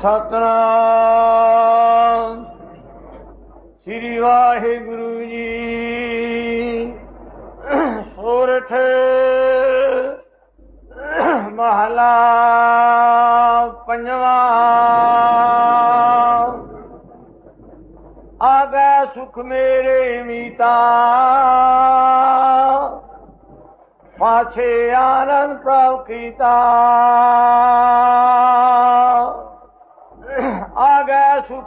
ਸਤਨਾਮ ਸ੍ਰੀ ਵਾਹਿਗੁਰੂ ਜੀ। ਸੋਰਠ ਮਹਲਾ ਪੰਜਵਾਂ। ਆਗੈ ਸੁਖ ਮੇਰੇ ਮੀਤਾ, ਪਾਛੇ ਆਨੰਦ ਪ੍ਰਭ ਕੀਤਾ। ਆਗੈ ਸੁਖ